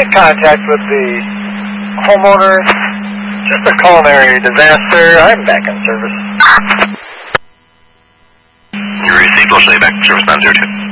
get contact with the homeowner. Just a culinary disaster. I'm back in service. You received, we'll show you back in service 902.